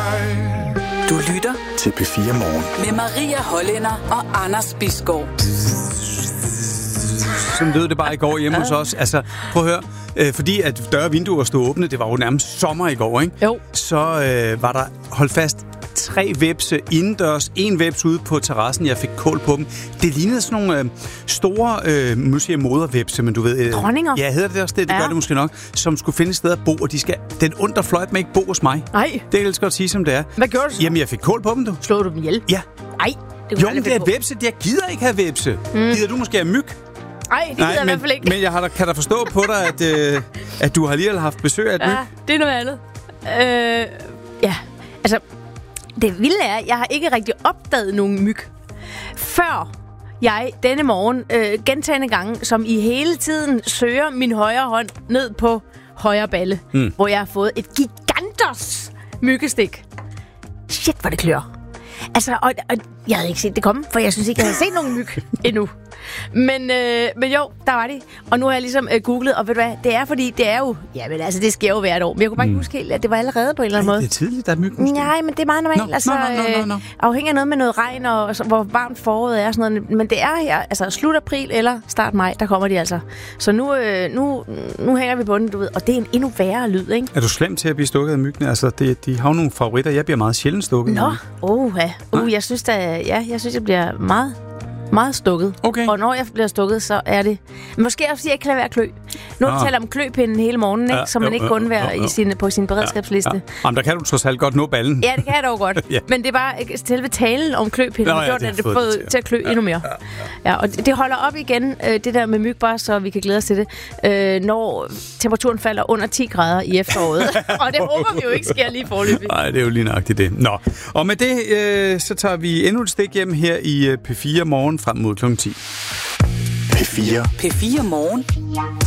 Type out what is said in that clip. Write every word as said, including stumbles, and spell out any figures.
Du lytter til P fire Morgen. Med Maria Hollænder og Anders Bisgaard. Sådan lød det bare i går hjemme hos os. Altså, prøv at høre. Øh, fordi at døre og vinduer stod åbne, det var jo nærmest sommer i går, ikke? Jo. Så øh, var der, hold fast, tre vepse indendørs, en veps ude på terrassen, jeg fik kål på dem. Det lignede sådan nogle øh, store, øh, måske modervepse, men du ved... Øh, Dronninger? Ja, hedder det også det? Det ja. Gør det måske nok. Som skulle finde et sted at bo, og de skal... Den under fløjt med ikke bo hos mig. Nej. Det kan jeg godt sige, som det er. Hvad gjorde du så? Jamen, jeg fik kål på dem, du. Slog du dem ihjel? Ja. Nej. Jo, men det er vepse. Jeg gider ikke have vepse. Mm. Gider du måske have myg? Nej, det gider jeg i hvert fald ikke. Men jeg har, kan da forstå på dig, at, øh, at du har lige haft besøg af et myg. Ja, det er noget andet. Øh, ja, altså, det vilde er, at jeg har ikke rigtig opdaget nogen myg, før jeg denne morgen øh, gentagne gange, som i hele tiden søger min højre hånd ned på højre balle, mm. hvor jeg har fået et giganters myggestik. Shit, hvor det klør. Altså, og, og jeg havde ikke set det komme, for jeg synes ikke, jeg havde set nogen myg endnu. Men, øh, men jo, der var de. Og nu har jeg ligesom øh, googlet, og ved du hvad, det er fordi, det er jo... Ja, men altså, det sker jo hvert år. Men jeg kunne bare ikke mm. huske helt, at det var allerede på en eller anden Ej, måde. det er tidligt, der er myg måske. Nej, men det er meget normalt. No, altså, no, no, no, no, no. Afhængig af noget med noget regn, og, og så, hvor varmt foråret er og sådan noget. Men det er her, altså slut april eller start maj, der kommer de altså. Så nu, øh, nu, nu hænger vi på den, du ved. Og det er en endnu værre lyd, ikke? Er du slem til at blive stukket af myggene? Altså, det, de har jo nogle favoritter. Jeg bliver meget sjældent stukket. Nå, uh, ja. uh, jeg synes da, ja, jeg synes, jeg bliver meget... meget stukket. Okay. Og når jeg bliver stukket, så er det... Måske også, fordi jeg ikke kan lade være klø. Nu har vi talt om kløpinden hele morgenen, ikke? Ja, som man jo, ikke jo, kun undværer jo, jo. i sin, på sin beredskabsliste. Ja, ja. Jamen, der kan du trods alt godt nå ballen. Ja, det kan jeg dog godt. Ja. Men det er bare selve talen om kløpinden, Nå, ja, gjort, det at det har fået det til. til at klø ja, endnu mere. Ja, ja. Ja, og det, det holder op igen, øh, det der med myg, bare så vi kan glæde os til det, øh, når temperaturen falder under ti grader i efteråret. Og det håber vi jo ikke sker lige forløbig. Nej, det er jo lige nøjagtigt det. Nå, og med det, øh, så tager vi endnu et stik hjem her i P fire Morgen frem mod klokken ti. P fire. P fire Morgen.